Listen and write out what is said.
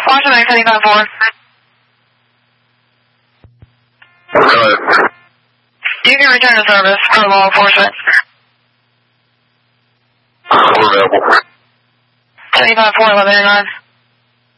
Washington 75-4. You can return to service for law enforcement. We're available. 75-4, 1109.